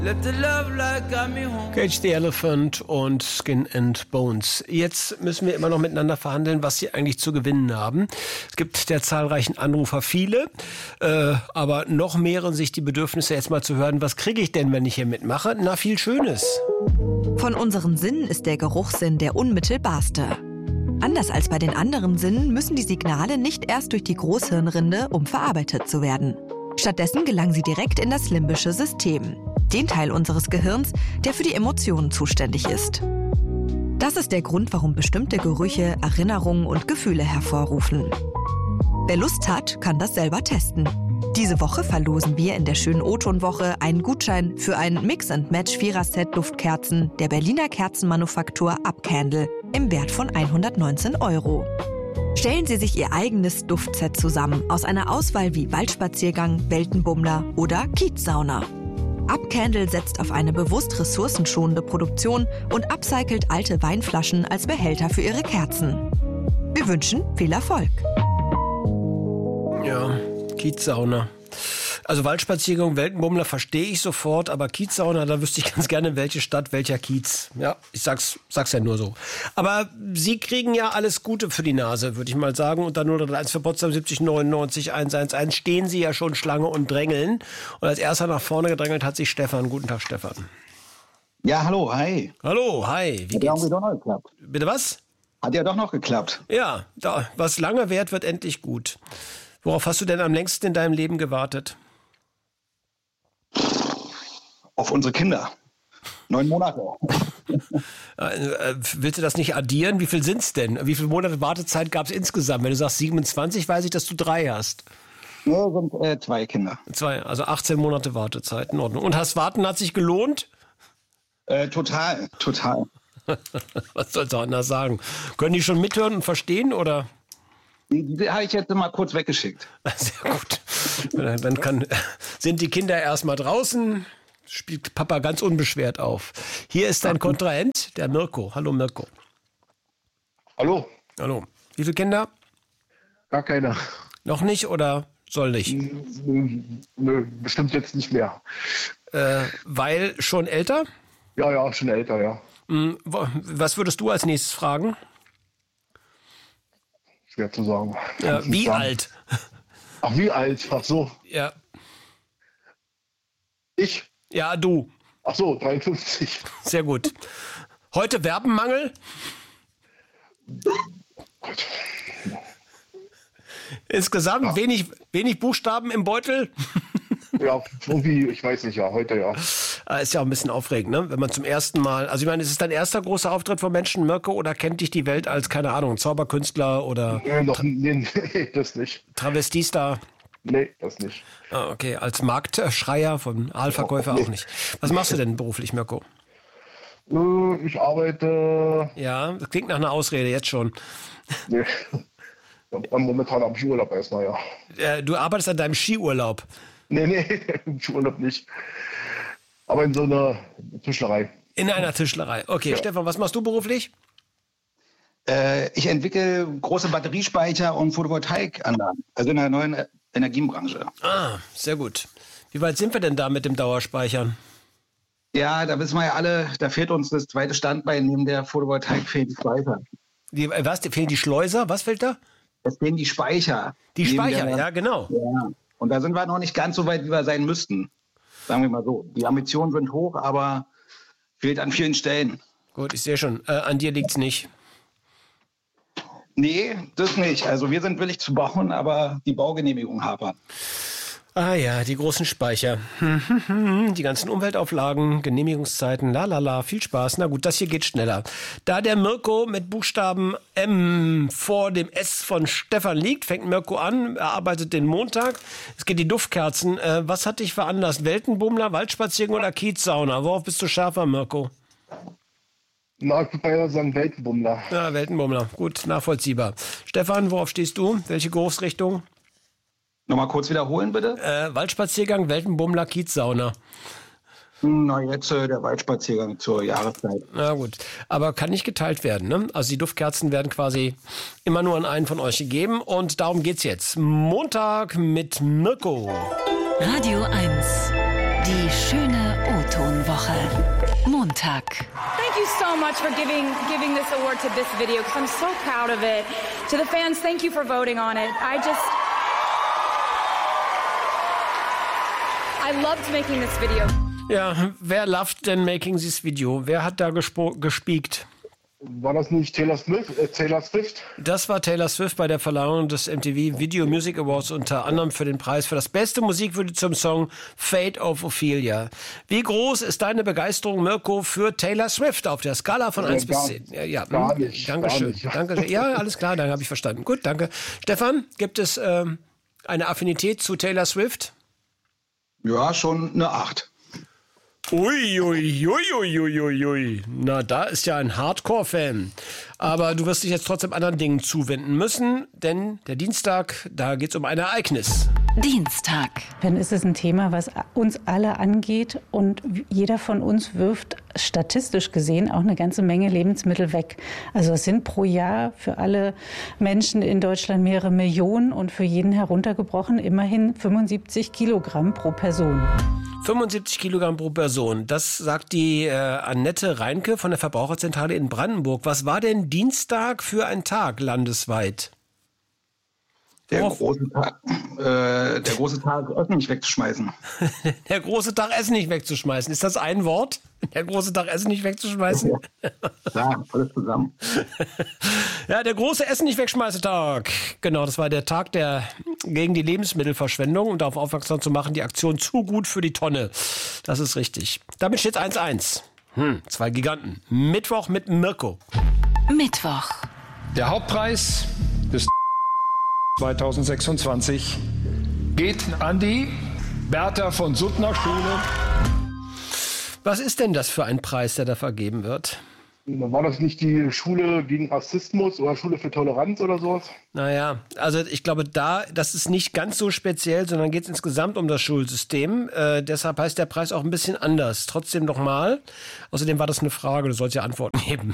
Cage the Elephant und Skin and Bones. Jetzt müssen wir immer noch miteinander verhandeln, was sie eigentlich zu gewinnen haben. Es gibt der zahlreichen Anrufer viele, aber noch mehren sich die Bedürfnisse, jetzt mal zu hören, was kriege ich denn, wenn ich hier mitmache? Na, viel Schönes. Von unseren Sinnen ist der Geruchssinn der unmittelbarste. Anders als bei den anderen Sinnen müssen die Signale nicht erst durch die Großhirnrinde, um verarbeitet zu werden. Stattdessen gelangen sie direkt in das limbische System, den Teil unseres Gehirns, der für die Emotionen zuständig ist. Das ist der Grund, warum bestimmte Gerüche Erinnerungen und Gefühle hervorrufen. Wer Lust hat, kann das selber testen. Diese Woche verlosen wir in der schönen O-Ton-Woche einen Gutschein für ein Mix-and-Match-Vierer-Set Duftkerzen der Berliner Kerzenmanufaktur Upcandle im Wert von 119 €. Stellen Sie sich Ihr eigenes Duftset zusammen aus einer Auswahl wie Waldspaziergang, Weltenbummler oder Kiezsauna. Upcandle setzt auf eine bewusst ressourcenschonende Produktion und upcycelt alte Weinflaschen als Behälter für Ihre Kerzen. Wir wünschen viel Erfolg. Ja, Kiezsauna. Also Waldspaziergang, Weltenbummler verstehe ich sofort, aber Kiezsauna, da wüsste ich ganz gerne, in welche Stadt, welcher Kiez. Ja, ich sag's ja nur so. Aber Sie kriegen ja alles Gute für die Nase, würde ich mal sagen. Und dann 031 für Potsdam 70 99 111 stehen Sie ja schon Schlange und drängeln. Und als erster nach vorne gedrängelt hat sich Stefan. Guten Tag, Stefan. Ja, hallo, hi. Hallo, hi. Wie geht's? Hat ja doch noch geklappt. Bitte was? Hat ja doch noch geklappt. Ja, was lange währt, wird endlich gut. Worauf hast du denn am längsten in deinem Leben gewartet? Auf unsere Kinder. 9 Monate. Willst du das nicht addieren? Wie viel sind's denn? Wie viele Monate Wartezeit gab es insgesamt? Wenn du sagst 27, weiß ich, dass du 3 hast. Ja, sind 2 Kinder. 2, also 18 Monate Wartezeit, in Ordnung. Und das Warten hat sich gelohnt? Total. Was sollst du anders sagen? Können die schon mithören und verstehen, oder? Die habe ich jetzt mal kurz weggeschickt. Sehr gut. Dann sind die Kinder erstmal draußen, spielt Papa ganz unbeschwert auf. Hier ist dein Kontrahent, der Mirko. Hallo Mirko. Hallo. Hallo. Wie viele Kinder? Gar keiner. Noch nicht oder soll nicht? Nö, bestimmt jetzt nicht mehr. Weil schon älter? Ja, schon älter, ja. Was würdest du als nächstes fragen? Schwer zu sagen. Ja, wie alt? Ach, wie alt? Ach so. Ja. Ich? Ja, du. Ach so, 53. Sehr gut. Heute Verbenmangel? Gott. Insgesamt wenig Buchstaben im Beutel? Ja, irgendwie, ich weiß nicht, ja, heute ja. Ist ja auch ein bisschen aufregend, ne? Wenn man zum ersten Mal, also ich meine, ist es dein erster großer Auftritt von Menschen, Mirko, oder kennt dich die Welt als, keine Ahnung, Zauberkünstler oder Nee, das nicht. Travestista? Nee, das nicht. Ah, okay, als Marktschreier von Aalverkäufer auch nicht. Was machst du denn beruflich, Mirko? Ich arbeite... Ja, das klingt nach einer Ausrede jetzt schon. Nee. Momentan am Skiurlaub erstmal, ja. Du arbeitest an deinem Skiurlaub? Nee, im Skiurlaub nicht. Aber in so einer Tischlerei. In einer Tischlerei. Okay, ja. Stefan, was machst du beruflich? Ich entwickle große Batteriespeicher und Photovoltaikanlagen. Also in der neuen Energiebranche. Ah, sehr gut. Wie weit sind wir denn da mit dem Dauerspeichern? Ja, da wissen wir ja alle, da fehlt uns das zweite Standbein. Neben der Photovoltaik fehlen die Speicher. Was? Fehlen die Schleuser? Was fehlt da? Es fehlen die Speicher. Die Speicher, ja, genau. Ja. Und da sind wir noch nicht ganz so weit, wie wir sein müssten. Sagen wir mal so. Die Ambitionen sind hoch, aber fehlt an vielen Stellen. Gut, ich sehe schon. An dir liegt's nicht. Nee, das nicht. Also wir sind willig zu bauen, aber die Baugenehmigung hapern. Ah ja, die großen Speicher. Die ganzen Umweltauflagen, Genehmigungszeiten, viel Spaß. Na gut, das hier geht schneller. Da der Mirko mit Buchstaben M vor dem S von Stefan liegt, fängt Mirko an, er arbeitet den Montag. Es geht die Duftkerzen. Was hat dich veranlasst? Weltenbummler, Waldspaziergang oder Kiezsauna? Worauf bist du schärfer, Mirko? Na, ich würde mal sagen Weltenbummler. Ja, Weltenbummler. Gut, nachvollziehbar. Stefan, worauf stehst du? Welche Geruchsrichtung? Nochmal kurz wiederholen, bitte. Waldspaziergang, Weltenbummler, Kiezsauna. Na, jetzt der Waldspaziergang zur Jahreszeit. Na gut, aber kann nicht geteilt werden, ne? Also die Duftkerzen werden quasi immer nur an einen von euch gegeben und darum geht's jetzt. Montag mit Mirko. Radio 1, die schöne O-Ton. Montag. Thank you so much for giving this award to this video, because I'm so proud of it. To the fans, thank you for voting on it. I loved making this video. Ja, wer loved denn making this video? Wer hat da gespiekt? War das nicht Taylor Swift? Das war Taylor Swift bei der Verleihung des MTV Video Music Awards, unter anderem für den Preis für das beste Musikvideo zum Song Fate of Ophelia. Wie groß ist deine Begeisterung, Mirko, für Taylor Swift auf der Skala von 1 bis 10? Ja, gar nicht. Dankeschön. Dankeschön. Ja, alles klar, dann habe ich verstanden. Gut, danke. Stefan, gibt es eine Affinität zu Taylor Swift? Ja, schon eine 8. Ui. Na, da ist ja ein Hardcore-Fan. Aber du wirst dich jetzt trotzdem anderen Dingen zuwenden müssen, denn der Dienstag, da geht es um ein Ereignis. Dienstag. Dann ist es ein Thema, was uns alle angeht, und jeder von uns wirft statistisch gesehen auch eine ganze Menge Lebensmittel weg. Also es sind pro Jahr für alle Menschen in Deutschland mehrere Millionen und für jeden heruntergebrochen immerhin 75 Kilogramm pro Person. 75 Kilogramm pro Person, das sagt die Annette Reinke von der Verbraucherzentrale in Brandenburg. Was war denn Dienstag für ein Tag landesweit? Der große Tag, Essen nicht wegzuschmeißen. Der große Tag, Essen nicht wegzuschmeißen. Ist das ein Wort? Der große Tag, Essen nicht wegzuschmeißen? Ja, alles zusammen. Ja, der große Essen nicht wegschmeiße-Tag. Genau, das war der Tag gegen die Lebensmittelverschwendung, um darauf aufmerksam zu machen, die Aktion zu gut für die Tonne. Das ist richtig. Damit steht es 1-1. 2 Giganten. Mittwoch mit Mirko. Mittwoch. Der Hauptpreis des 2026 geht an die Bertha von Suttner Schule. Was ist denn das für ein Preis, der da vergeben wird? War das nicht die Schule gegen Rassismus oder Schule für Toleranz oder sowas? Naja, also ich glaube, das ist nicht ganz so speziell, sondern geht es insgesamt um das Schulsystem. Deshalb heißt der Preis auch ein bisschen anders. Trotzdem nochmal. Außerdem war das eine Frage, du sollst ja Antworten geben.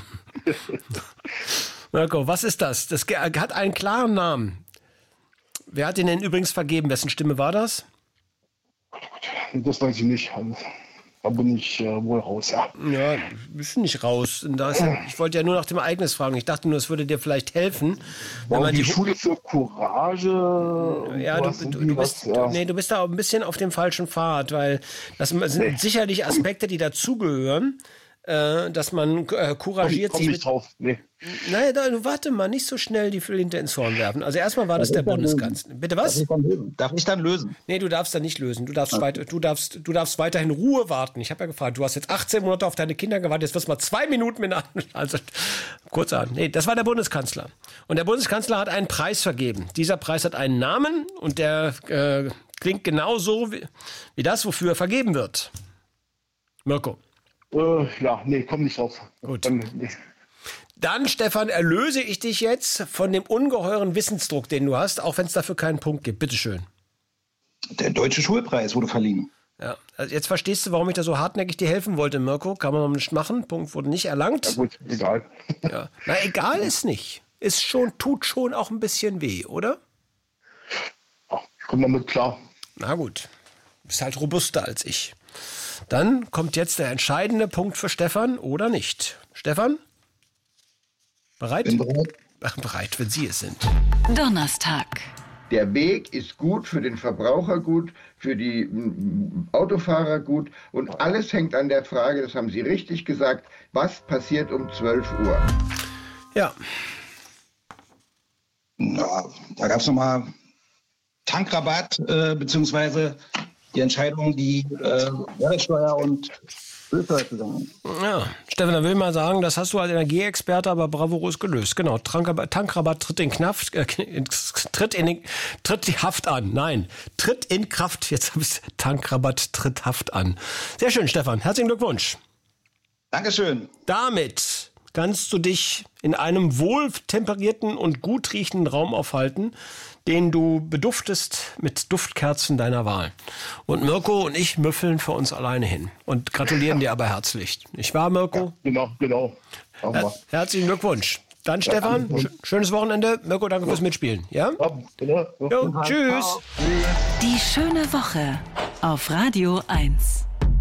Mirko, was ist das? Das hat einen klaren Namen. Wer hat den denn übrigens vergeben? Wessen Stimme war das? Das weiß ich nicht. Da bin ich wohl raus, ja. Ja, bist du nicht raus. Ich wollte ja nur nach dem Ereignis fragen. Ich dachte nur, es würde dir vielleicht helfen. Wenn man die Schule für Courage. Ja, du bist da auch ein bisschen auf dem falschen Pfad, weil das sind sicherlich Aspekte, die dazugehören. Dass man couragiert sich. Nicht drauf. Nee. Naja, warte mal, nicht so schnell die Flinte ins Horn werfen. Also erstmal war das der Bundeskanzler. Bitte was? Darf ich dann lösen? Nee, du darfst dann nicht lösen. Du darfst weiterhin Ruhe warten. Ich habe ja gefragt, du hast jetzt 18 Monate auf deine Kinder gewartet, jetzt wirst du mal 2 Minuten mit also kurz an. Nee, das war der Bundeskanzler. Und der Bundeskanzler hat einen Preis vergeben. Dieser Preis hat einen Namen und der klingt genauso wie das, wofür er vergeben wird. Mirko. Ja, nee, komm nicht drauf. Gut. Dann, Stefan, erlöse ich dich jetzt von dem ungeheuren Wissensdruck, den du hast, auch wenn es dafür keinen Punkt gibt. Bitteschön. Der Deutsche Schulpreis wurde verliehen. Ja, also jetzt verstehst du, warum ich da so hartnäckig dir helfen wollte, Mirko. Kann man noch nicht machen. Punkt wurde nicht erlangt. Ja gut, egal. Ja. Na, egal ist nicht. Tut schon auch ein bisschen weh, oder? Ach, ich komme damit klar. Na gut. Du bist halt robuster als ich. Dann kommt jetzt der entscheidende Punkt für Stefan oder nicht. Stefan? Bereit? Bin bereit. Ach, bereit, wenn Sie es sind. Donnerstag. Der Weg ist gut, für den Verbraucher gut, für die Autofahrer gut. Und alles hängt an der Frage, das haben Sie richtig gesagt, was passiert um 12 Uhr? Ja. Na, da gab es nochmal Tankrabatt, beziehungsweise die Entscheidung, die Mehrwertsteuer und Ölsteuer zusammen. Ja, Stefan, da will ich mal sagen, das hast du als Energieexperte aber bravourös gelöst. Genau, Tankrabatt tritt in Kraft, tritt die Haft an. Nein, tritt in Kraft. Jetzt habe ich Tankrabatt tritt Haft an. Sehr schön, Stefan. Herzlichen Glückwunsch. Dankeschön. Damit kannst du dich in einem wohltemperierten und gut riechenden Raum aufhalten, den du beduftest mit Duftkerzen deiner Wahl. Und Mirko und ich müffeln für uns alleine hin und gratulieren dir aber herzlich. Nicht wahr, Mirko? Ja, genau. Herzlichen Glückwunsch. Dann, Stefan, schönes Wochenende. Mirko, danke fürs Mitspielen. Ja? Jo, tschüss. Die schöne Woche auf Radio 1.